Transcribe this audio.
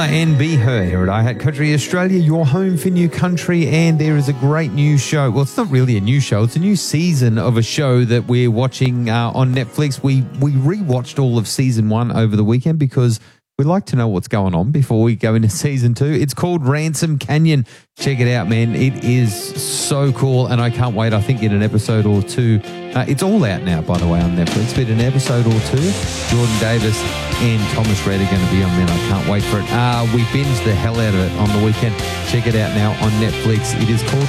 Ella and Be Her here at iHat Country Australia, your home for new country, and there is a great new show. Well, it's not really a new show. It's a new season of a show that we're watching on Netflix. We rewatched all of season 1 over the weekend because we like to know what's going on before we go into season 2. It's called Ransom Canyon. Check it out, man. It is so cool, and I can't wait. I think in an episode or two, it's all out now, by the way, on Netflix, but in an episode or two, Jordan Davis and Thomas Red are going to be on there. I can't wait for it. We binged the hell out of it on the weekend. Check it out now on Netflix. It is called